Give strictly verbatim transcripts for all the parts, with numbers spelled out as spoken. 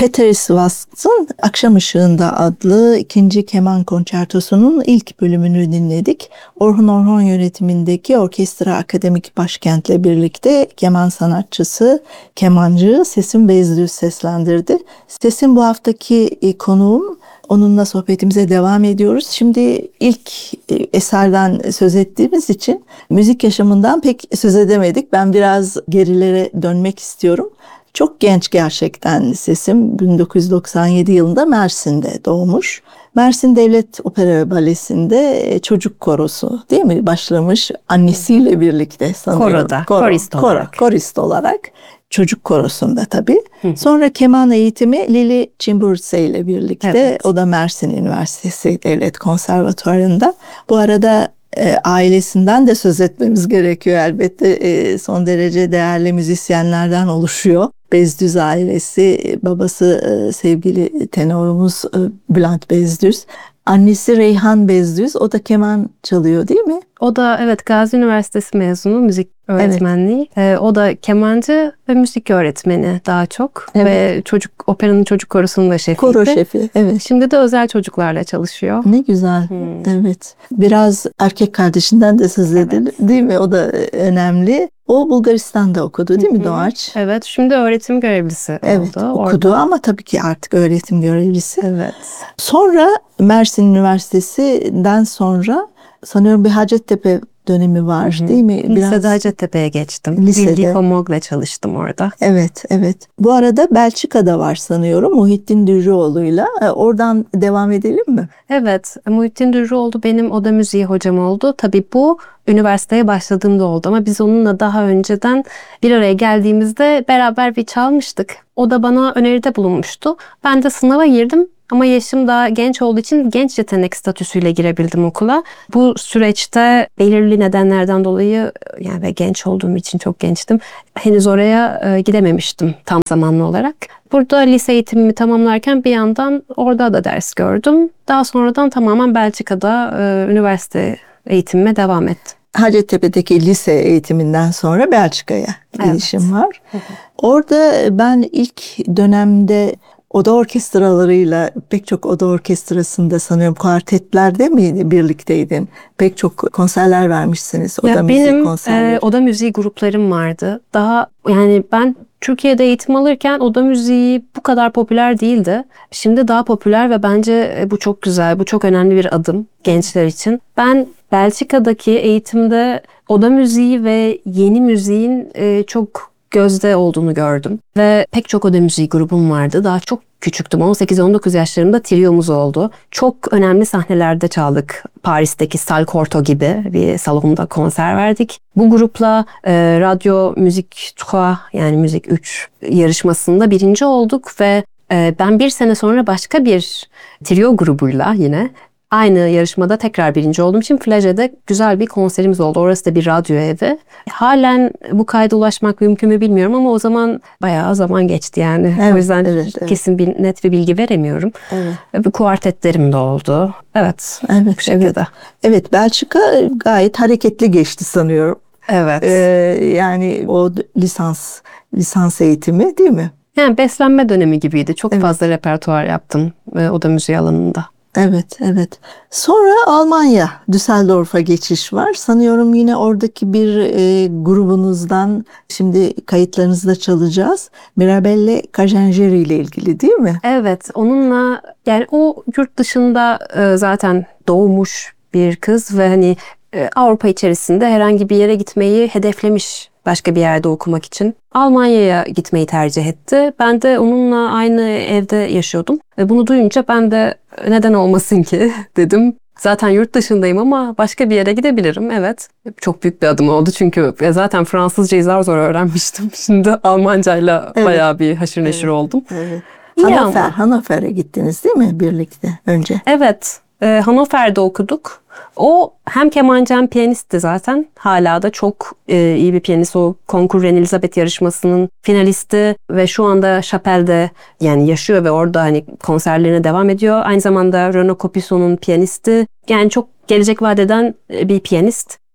Peter Swass'ın Akşam Işığında adlı ikinci keman konçertosunun ilk bölümünü dinledik. Orhun Orhon yönetimindeki orkestra akademik başkentle birlikte keman sanatçısı, kemancı Sesim Bezdüz seslendirdi. Sesim bu haftaki konuğum. Onunla sohbetimize devam ediyoruz. Şimdi ilk eserden söz ettiğimiz için müzik yaşamından pek söz edemedik. Ben biraz gerilere dönmek istiyorum. Çok genç gerçekten Sesim. bin dokuz yüz doksan yedi yılında Mersin'de doğmuş. Mersin Devlet Opera ve Balesi'nde çocuk korosu değil mi? Başlamış annesiyle birlikte sanıyorum. Koroda, Koro, korist koro, olarak. Korist olarak. Çocuk korosunda tabii. Sonra keman eğitimi Lili Cimburse ile birlikte. Evet. O da Mersin Üniversitesi Devlet Konservatuvarı'nda. Bu arada e, ailesinden de söz etmemiz gerekiyor elbette. E, son derece değerli müzisyenlerden oluşuyor. Bezdüz ailesi, babası e, sevgili tenorumuz e, Bülent Bezdüz. Annesi Reyhan Bezdüz, o da keman çalıyor değil mi? O da evet Gazi Üniversitesi mezunu, müzik öğretmenliği. Evet. Ee, o da kemancı ve müzik öğretmeni daha çok. Evet. Ve çocuk operanın çocuk korosunun da şefiydi. Koro şefi, evet. Şimdi de özel çocuklarla çalışıyor. Ne güzel, hmm. evet. Biraz erkek kardeşinden de söz edelim, evet. Değil mi? O da önemli. O Bulgaristan'da okudu değil mi Doğaç? Evet, şimdi öğretim görevlisi evet, oldu. okudu orada. Ama tabii ki artık öğretim görevlisi. Evet. Sonra Mersin Üniversitesi'nden sonra sanıyorum bir Hacettepe dönemi var, hı hı. Değil mi? Biraz... Lisede Hacettepe'ye geçtim. Lisede. Bilgi Homog'la çalıştım orada. Evet, evet. Bu arada Belçika'da var sanıyorum Muhittin Dürrüoğlu'yla. Oradan devam edelim mi? Evet, Muhittin Dürrüoğlu benim oda müziği hocam oldu. Tabii bu üniversiteye başladığımda oldu ama biz onunla daha önceden bir araya geldiğimizde beraber bir çalmıştık. O da bana öneride bulunmuştu. Ben de sınava girdim. Ama yaşım daha genç olduğu için genç yetenek statüsüyle girebildim okula. Bu süreçte belirli nedenlerden dolayı yani ve genç olduğum için çok gençtim. Henüz oraya e, gidememiştim tam zamanlı olarak. Burada lise eğitimimi tamamlarken bir yandan orada da ders gördüm. Daha sonradan tamamen Belçika'da e, üniversite eğitimime devam ettim. Hacettepe'deki lise eğitiminden sonra Belçika'ya gidişim evet. var. Orada ben ilk dönemde oda orkestralarıyla pek çok oda orkestrasında sanıyorum kuartetlerde mi birlikteydin? Pek çok konserler vermişsiniz. Oda ya müziği benim konserleri. e, oda müziği gruplarım vardı. Daha yani ben Türkiye'de eğitim alırken oda müziği bu kadar popüler değildi. Şimdi daha popüler ve bence bu çok güzel, bu çok önemli bir adım gençler için. Ben Belçika'daki eğitimde oda müziği ve yeni müziğin e, çok gözde olduğunu gördüm. Ve pek çok oda müziği grubum vardı. Daha çok küçüktüm. on sekiz on dokuz yaşlarımda triomuz oldu. Çok önemli sahnelerde çaldık. Paris'teki Salle Corto gibi bir salonda konser verdik. Bu grupla e, Radyo Müzik üç yani Müzik üç yarışmasında birinci olduk ve e, ben bir sene sonra başka bir trio grubuyla yine aynı yarışmada tekrar birinci olduğum için Flage'de güzel bir konserimiz oldu. Orası da bir radyo evi. Halen bu kayda ulaşmak mümkün mü bilmiyorum ama o zaman bayağı zaman geçti yani. Evet, o yüzden evet, evet. kesin bir net bir bilgi veremiyorum. Evet. Bir kuartetlerim de oldu. Evet. Evet. Bu şekilde. Evet. Evet, Belçika gayet hareketli geçti sanıyorum. Evet. Ee, yani o lisans lisans eğitimi değil mi? Yani beslenme dönemi gibiydi. Çok evet. fazla repertuar yaptım oda müziği alanında. Evet, evet. Sonra Almanya, Düsseldorf'a geçiş var. Sanıyorum yine oradaki bir e, grubunuzdan şimdi kayıtlarınızda çalacağız. Mirabelle Cajangeri ile ilgili değil mi? Evet, onunla yani o yurt dışında e, zaten doğmuş bir kız ve hani e, Avrupa içerisinde herhangi bir yere gitmeyi hedeflemiş. Başka bir yerde okumak için. Almanya'ya gitmeyi tercih etti. Ben de onunla aynı evde yaşıyordum. Ve bunu duyunca ben de neden olmasın ki dedim. Zaten yurt dışındayım ama başka bir yere gidebilirim. Evet. Çok büyük bir adım oldu çünkü zaten Fransızcayı zar zor öğrenmiştim. Şimdi Almancayla evet. bayağı bir haşır neşir evet. oldum. Evet. Hannover, Hannover'e gittiniz değil mi birlikte önce? Evet. E, Hannover'de okuduk. O hem kemancı hem piyanistti zaten. Hala da çok e, iyi bir piyanist. O Konkur Reine Elisabeth yarışmasının finalisti ve şu anda Chapelle'de yani yaşıyor ve orada hani konserlerine devam ediyor. Aynı zamanda Renaud Capuçon'un piyanisti. Yani çok gelecek vadeden bir piyanist.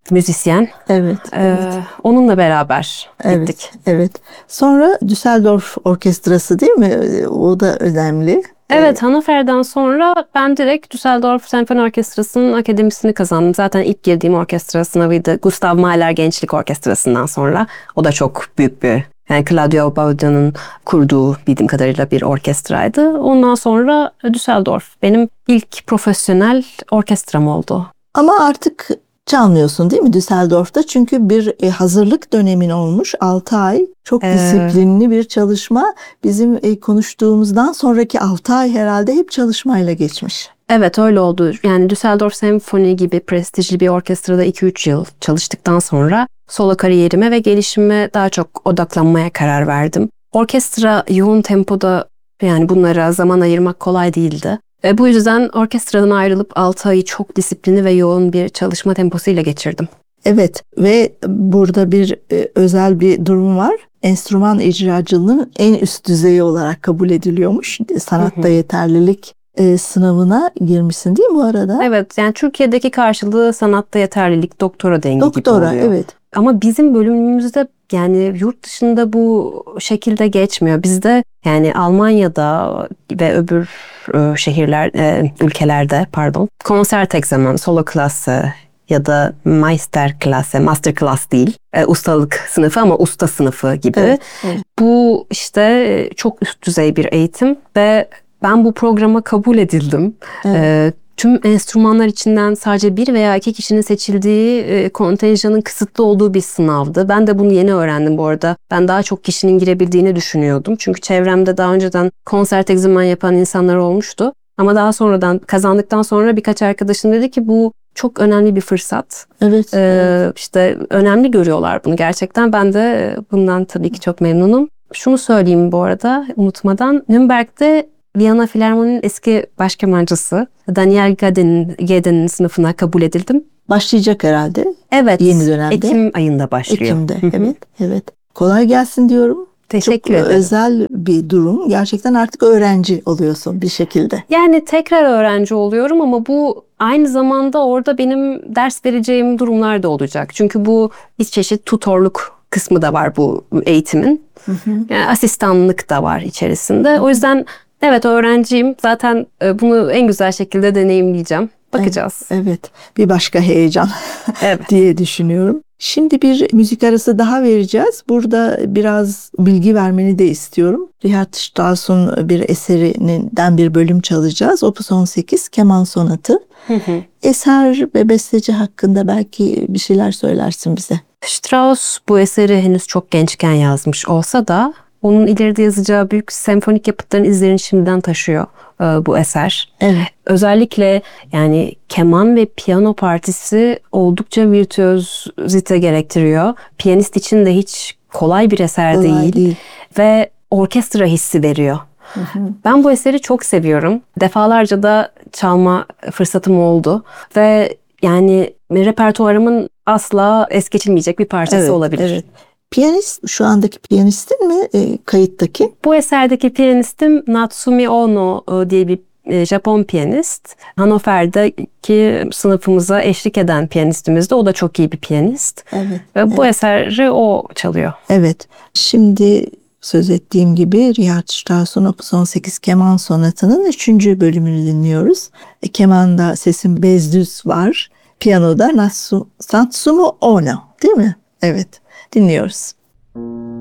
müzisyen. Evet. Ee, evet. Onunla beraber Evet, gittik. evet. Sonra Düsseldorf Orkestrası değil mi? O da önemli. Evet, Hannover'den sonra ben direkt Düsseldorf Senfoni Orkestrası'nın akademisini kazandım. Zaten ilk girdiğim orkestra sınavıydı. Gustav Mahler Gençlik Orkestrası'ndan sonra. O da çok büyük bir, yani Claudio Baudi'nin kurduğu bildiğim kadarıyla bir orkestraydı. Ondan sonra Düsseldorf benim ilk profesyonel orkestram oldu. Ama artık çalmıyorsun değil mi Düsseldorf'ta? Çünkü bir e, hazırlık dönemin olmuş altı ay. Çok Ee, disiplinli bir çalışma. Bizim e, konuştuğumuzdan sonraki altı ay herhalde hep çalışmayla geçmiş. Evet, öyle oldu. Yani Düsseldorf Senfoni gibi prestijli bir orkestrada iki üç yıl çalıştıktan sonra solo kariyerime ve gelişime daha çok odaklanmaya karar verdim. Orkestra yoğun tempoda, yani bunlara zaman ayırmak kolay değildi. E, bu yüzden orkestradan ayrılıp altı ayı çok disiplinli ve yoğun bir çalışma temposuyla geçirdim. Evet ve burada bir e, özel bir durum var. Enstrüman icracılığının en üst düzeyi olarak kabul ediliyormuş. Sanatta Hı hı. yeterlilik e, sınavına girmişsin değil mi bu arada? Evet, yani Türkiye'deki karşılığı sanatta yeterlilik, doktora dengi Doktora, gibi oluyor. evet. Ama bizim bölümümüzde, yani yurt dışında bu şekilde geçmiyor. Bizde, yani Almanya'da ve öbür e, şehirler, e, ülkelerde pardon, Konzertexamen, solo klası ya da Meisterklasse, master class değil, e, ustalık sınıfı ama usta sınıfı gibi. Evet, evet. Bu işte çok üst düzey bir eğitim ve ben bu programa kabul edildim. Evet. E, tüm enstrümanlar içinden sadece bir veya iki kişinin seçildiği, e, kontenjanın kısıtlı olduğu bir sınavdı. Ben de bunu yeni öğrendim bu arada. Ben daha çok kişinin girebildiğini düşünüyordum. Çünkü çevremde daha önceden Konzertexamen yapan insanlar olmuştu. Ama daha sonradan, kazandıktan sonra birkaç arkadaşım dedi ki bu çok önemli bir fırsat. Evet. Ee, işte önemli görüyorlar bunu gerçekten. Ben de bundan tabii ki çok memnunum. Şunu söyleyeyim bu arada unutmadan. Nürnberg'de Viyana Filarmoni'nin eski başkemancısı Daniel Gaden'in Gaden'in sınıfına kabul edildim. Başlayacak herhalde. Evet. Yeni dönemde. Ekim ayında başlıyor. Ekim'de. Hı hı. Evet, evet. Kolay gelsin diyorum. Teşekkür Çok ederim. özel bir durum. Gerçekten artık öğrenci oluyorsun bir şekilde. Yani tekrar öğrenci oluyorum ama bu aynı zamanda orada benim ders vereceğim durumlar da olacak. Çünkü bu bir çeşit tutorluk kısmı da var bu eğitimin. Hı hı. Yani asistanlık da var içerisinde. O yüzden evet, öğrenciyim. Zaten bunu en güzel şekilde deneyimleyeceğim. Bakacağız. Evet, bir başka heyecan Evet. diye düşünüyorum. Şimdi bir müzik arası daha vereceğiz. Burada biraz bilgi vermeni de istiyorum. Richard Strauss'un bir eserinden bir bölüm çalacağız. Opus on sekiz Keman Sonatı. Hı hı. Eser ve besteci hakkında belki bir şeyler söylersin bize. Strauss bu eseri henüz çok gençken yazmış olsa da onun ileride yazacağı büyük senfonik yapıtların izlerini şimdiden taşıyor e, bu eser. Evet. Özellikle yani keman ve piyano partisi oldukça virtüözite gerektiriyor. Piyanist için de hiç kolay bir eser Kolay değil. değil. Ve orkestra hissi veriyor. Hı hı. Ben bu eseri çok seviyorum. Defalarca da çalma fırsatım oldu ve yani repertuarımın asla es geçilmeyecek bir parçası Evet, olabilir. evet. Piyanist, şu andaki piyanistin mi e, kayıttaki? Bu eserdeki piyanistim Natsumi Ono e, diye bir e, Japon piyanist. Hannover'deki sınıfımıza eşlik eden piyanistimiz de, o da çok iyi bir piyanist. Evet. Ve bu evet. eseri o çalıyor. Evet. Şimdi söz ettiğim gibi Richard Strauss'un Opus on sekiz Keman Sonatı'nın üçüncü bölümünü dinliyoruz. E, kemanda sesin bezdüz var. Piyanoda Natsu, Natsumu Ono değil mi? Evet. Dinliyoruz.